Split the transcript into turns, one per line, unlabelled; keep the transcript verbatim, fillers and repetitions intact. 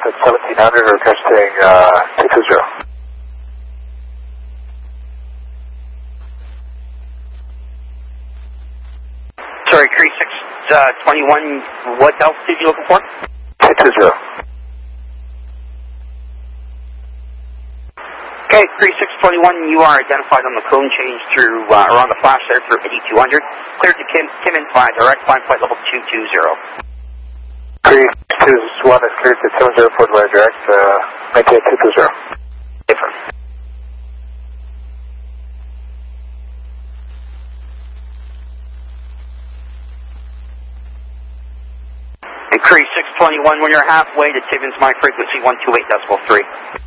at seventeen hundred, requesting uh, two two zero.
Sorry, Cree six twenty-one, what altitude are you looking for?
two two zero.
Okay, Cree six twenty-one, you are identified on the cone change through, uh, or on the flash there through eighty-two hundred. Cleared to Kim, Kim in fly, direct climb flight level two two zero.
Cree two one is cleared to seven zero four wire direct, uh, maintain two two zero.
Different. And Cree six twenty-one, when you're halfway to Tibbins, my frequency one two eight decimal three.